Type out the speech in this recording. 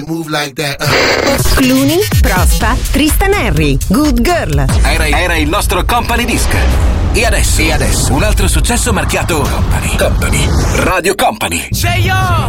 Move like that. Clooney, Prospa, Tristan Henry, Good Girl. Era il nostro company disc. E adesso un altro successo marchiato Company. Radio Company. Say yo!